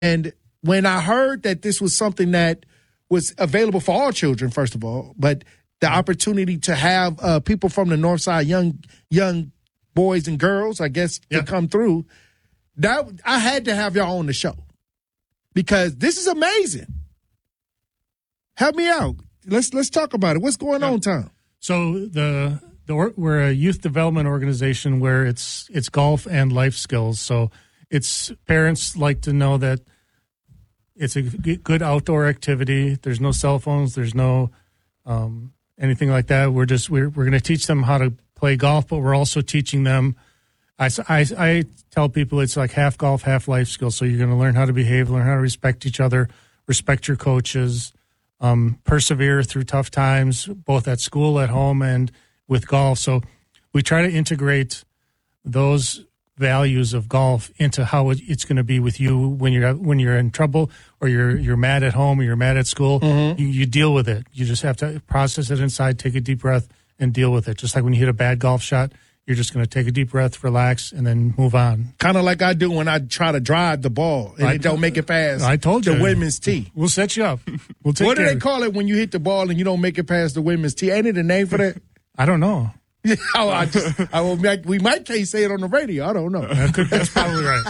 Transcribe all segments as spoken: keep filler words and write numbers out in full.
And when I heard that this was something that was available for all children, first of all, but the opportunity to have uh, people from the North Side, young young boys and girls, I guess, yeah. to come through, that I had to have y'all on the show because this is amazing. Help me out. Let's let's talk about it. What's going yeah. on, Tom? So the the we're a youth development organization where it's it's golf and life skills. So it's parents like to know that it's a good outdoor activity. There's no cell phones. There's no um, anything like that. We're just we're we're going to teach them how to play golf, but we're also teaching them. I, I, I tell people it's like half golf, half life skills. So you're going to learn how to behave, learn how to respect each other, respect your coaches, um, persevere through tough times, both at school, at home, and with golf. So we try to integrate those values of golf into how it's going to be with you when you're when you're in trouble or you're you're mad at home or you're mad at school. Mm-hmm. You, you deal with it. You just have to process it inside, take a deep breath, and deal with it. Just like when you hit a bad golf shot, you're just going to take a deep breath, relax, and then move on. Kind of like I do when I try to drive the ball and I, it don't make it past I told you. the women's tee. We'll set you up. We'll take what do care they call it when you hit the ball and you don't make it past the women's tee? Ain't it a name for that? I don't know. oh, I just, I will, we might can't say it on the radio. I don't know. That could, that's probably right.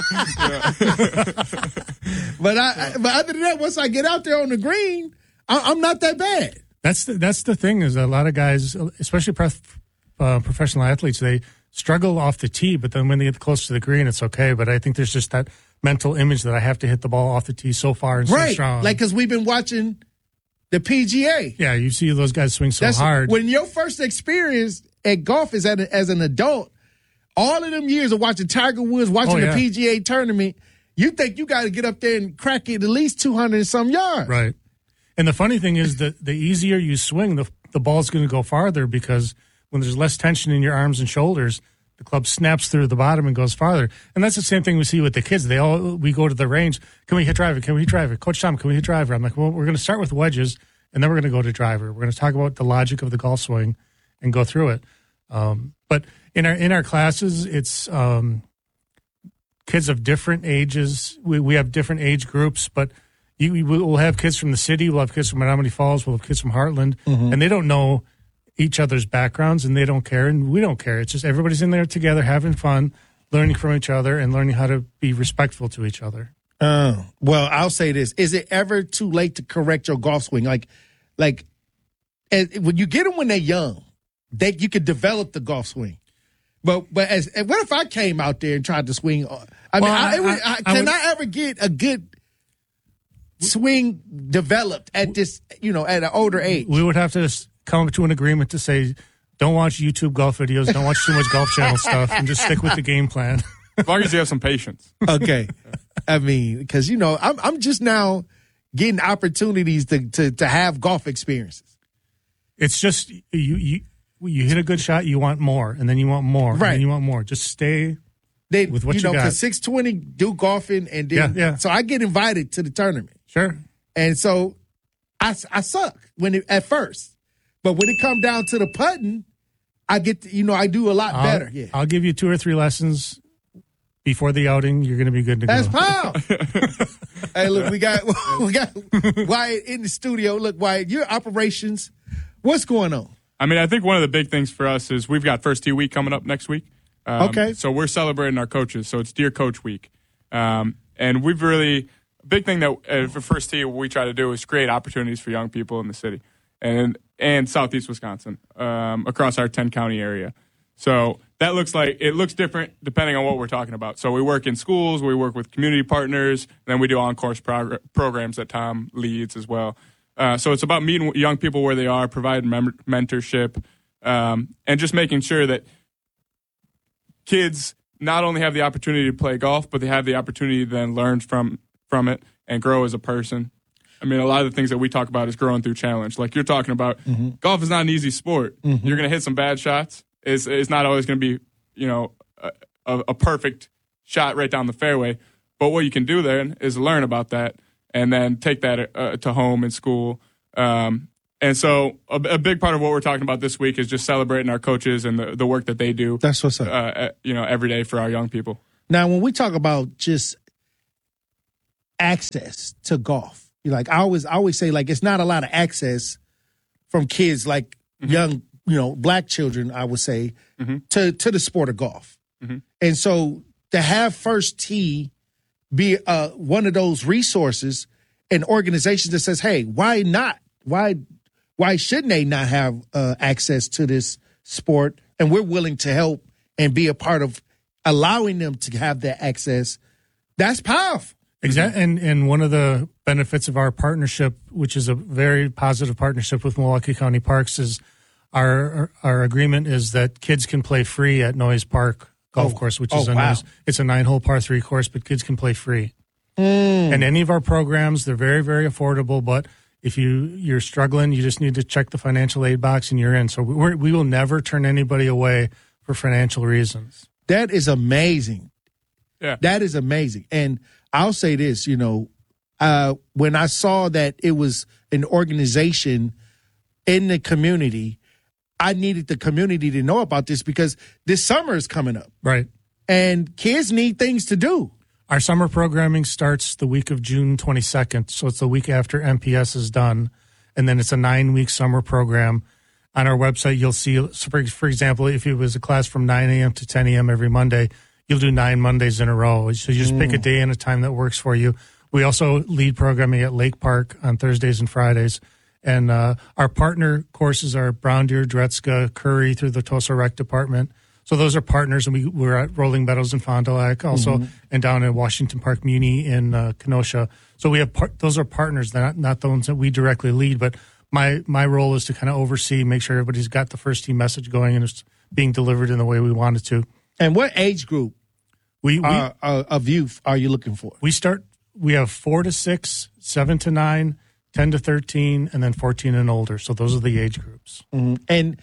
but I, but other than that, once I get out there on the green, I, I'm not that bad. That's the, that's the thing is a lot of guys, especially pref, uh, professional athletes, they struggle off the tee, but then when they get close to the green, it's okay. But I think there's just that mental image that I have to hit the ball off the tee so far and right. so strong. Like because we've been watching the P G A. Yeah, you see those guys swing so That's, hard. When your first experience at golf is at a, as an adult, all of them years of watching Tiger Woods, watching oh, yeah. the P G A tournament, you think you got to get up there and crack it at least two hundred and some yards. Right. And the funny thing is that the easier you swing, the the ball's going to go farther because when there's less tension in your arms and shoulders, the club snaps through the bottom and goes farther. And that's the same thing we see with the kids. They all we go to the range. Can we hit driver? Can we hit driver? Coach Tom, can we hit driver? I'm like, well, we're going to start with wedges, and then we're going to go to driver. We're going to talk about the logic of the golf swing and go through it. Um, but in our in our classes, it's um, kids of different ages. We we have different age groups, but you, we will have kids from the city. We'll have kids from Menominee Falls. We'll have kids from Heartland, mm-hmm. and they don't know each other's backgrounds, and they don't care, and we don't care. It's just everybody's in there together, having fun, learning from each other, and learning how to be respectful to each other. Uh, well, I'll say this: is it ever too late to correct your golf swing? Like, like as, when you get them when they're young. They, you could develop the golf swing, but but as what if I came out there and tried to swing? I mean, well, I, I, I, I, can I, would, I ever get a good swing developed at this, you know, at an older age? We would have to come to an agreement to say, don't watch YouTube golf videos, don't watch too much Golf Channel stuff, and just stick with the game plan. As long as you have some patience. Okay, I mean, because you know, I'm I'm just now getting opportunities to to to have golf experiences. It's just you you. You hit a good shot, you want more, and then you want more, right. and then you want more. Just stay they, with what you, you know, got. Because six twenty do golfing, and then yeah, yeah. so I get invited to the tournament. Sure. And so I, I suck when it, at first, but when it come down to the putting, I get to, you know I do a lot I'll, better. Yeah, I'll give you two or three lessons before the outing. You're going to be good to That's go. That's pow. Hey, look, we got we got Wyatt in the studio. Look, Wyatt, your operations. What's going on? I mean, I think one of the big things for us is we've got First Tee Week coming up next week. Um, okay. So we're celebrating our coaches. So it's Dear Coach Week. Um, and we've really, a big thing that uh, for First Tee we try to do is create opportunities for young people in the city and and Southeast Wisconsin um, across our ten-county area. So that looks like, it looks different depending on what we're talking about. So we work in schools, we work with community partners, and then we do on-course prog- programs that Tom leads as well. Uh, so it's about meeting young people where they are, providing mem- mentorship, um, and just making sure that kids not only have the opportunity to play golf, but they have the opportunity to then learn from from it and grow as a person. I mean, a lot of the things that we talk about is growing through challenge. Like you're talking about, mm-hmm. golf is not an easy sport. Mm-hmm. You're going to hit some bad shots. It's, it's not always going to be, you know, a, a perfect shot right down the fairway. But what you can do then is learn about that. And then take that uh, to home in school. Um, and so a, a big part of what we're talking about this week is just celebrating our coaches and the, the work that they do. That's what's up. Uh, you know, every day for our young people. Now, when we talk about just access to golf. You like I always I always say like it's not a lot of access from kids like mm-hmm. young, you know, black children, I would say, mm-hmm. to to the sport of golf. Mm-hmm. And so to have First Tee be uh, one of those resources and organizations that says, hey, why not? Why why shouldn't they not have uh, access to this sport? And we're willing to help and be a part of allowing them to have that access. That's powerful. Exactly. And, and one of the benefits of our partnership, which is a very positive partnership with Milwaukee County Parks, is our our agreement is that kids can play free at Noyes Park Golf oh. Course, which oh, is a wow. nice, it's a nine-hole par three course, but kids can play free. Mm. And any of our programs, they're very, very affordable, but if you, you're struggling, you just need to check the financial aid box and you're in. So we're, we will never turn anybody away for financial reasons. That is amazing. Yeah. That is amazing. And I'll say this, you know, uh, when I saw that it was an organization in the community, I needed the community to know about this because this summer is coming up. Right. And kids need things to do. Our summer programming starts the week of June twenty-second, so it's the week after M P S is done, and then it's a nine-week summer program. On our website, you'll see, for, for example, if it was a class from nine a.m. to ten a.m. every Monday, you'll do nine Mondays in a row. So you just mm. pick a day and a time that works for you. We also lead programming at Lake Park on Thursdays and Fridays. And uh, our partner courses are Brown Deer, Dretska, Curry through the Tosa Rec Department. So those are partners, and we, we're at Rolling Meadows in Fond du Lac also, mm-hmm. and down at Washington Park Muni in uh, Kenosha. So we have par- those are partners, not not the ones that we directly lead. But my my role is to kind of oversee, make sure everybody's got the First Tee message going and it's being delivered in the way we want it to. And what age group we, we uh, uh, of youth are you looking for? We start. We have four to six, seven to nine, ten to thirteen, and then fourteen and older. So those are the age groups. Mm-hmm. And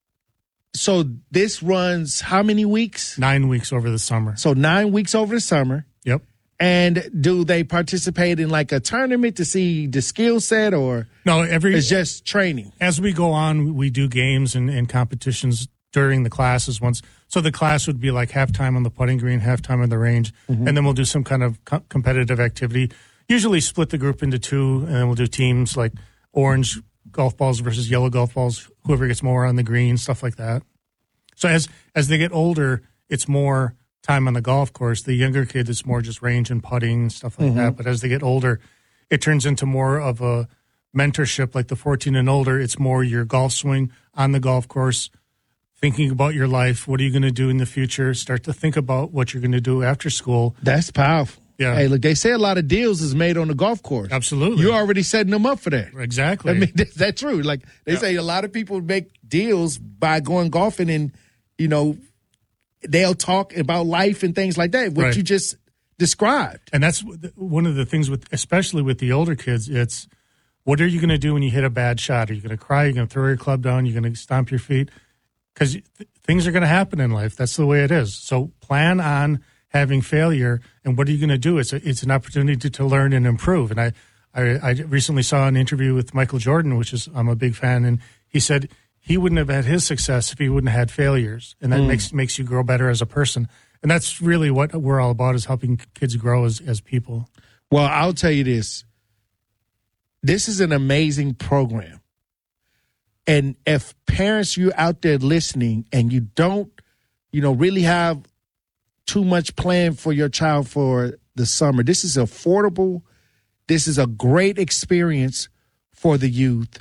so this runs how many weeks? Nine weeks over the summer. So nine weeks over the summer. Yep. And do they participate in like a tournament to see the skill set, or no? Every it's just training. As we go on, we do games and, and competitions during the classes. Once, so the class would be like halftime on the putting green, halftime on the range, mm-hmm. and then we'll do some kind of co- competitive activity. Usually split the group into two, and then we'll do teams like orange golf balls versus yellow golf balls, whoever gets more on the green, stuff like that. So as as they get older, it's more time on the golf course. The younger kids, it's more just range and putting, stuff like mm-hmm. that. But as they get older, it turns into more of a mentorship, like the fourteen and older. It's more your golf swing on the golf course, thinking about your life. What are you going to do in the future? Start to think about what you're going to do after school. That's powerful. Yeah. Hey, look, they say a lot of deals is made on the golf course. Absolutely. You're already setting them up for that. Exactly. I mean, that's that true. Like they yeah. say a lot of people make deals by going golfing and, you know, they'll talk about life and things like that, what right. you just described. And that's one of the things with, especially with the older kids, it's what are you going to do when you hit a bad shot? Are you going to cry? Are you going to throw your club down? You're going to stomp your feet? Because th- things are going to happen in life. That's the way it is. So plan on having failure, and what are you going to do? It's a, it's an opportunity to, to learn and improve. And I, I I recently saw an interview with Michael Jordan, which is I'm a big fan, and he said he wouldn't have had his success if he wouldn't have had failures, and that mm. makes makes you grow better as a person. And that's really what we're all about, is helping kids grow as as people. Well, I'll tell you this. This is an amazing program. And if parents, you're out there listening and you don't, you know, really have too much planned for your child for the summer, this is affordable. This is a great experience for the youth.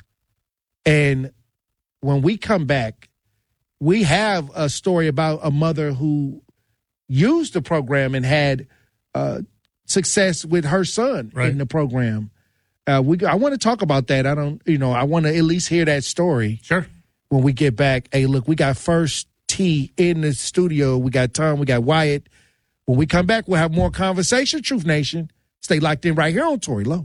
And when we come back, we have a story about a mother who used the program and had uh, success with her son right. in the program. Uh, we I want to talk about that. I don't, you know, I want to at least hear that story. Sure. When we get back, hey, look, we got First Tee in the studio. We got Tom. We got Wyatt. When we come back, we'll have more conversation. Truth Nation, stay locked in right here on Tory Lowe.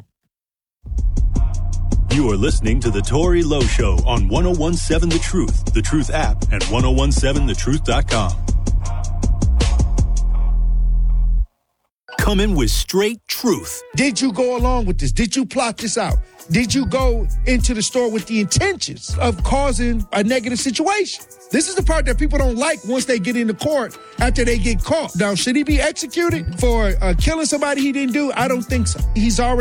You are listening to the Tory Lowe Show on one oh one point seven The Truth, The Truth app, and ten seventeen the truth dot com. coming with straight truth. Did you go along with this? Did you plot this out? Did you go into the store with the intentions of causing a negative situation? This is the part that people don't like once they get into court after they get caught. Now, should he be executed for uh, killing somebody he didn't do? I don't think so. He's already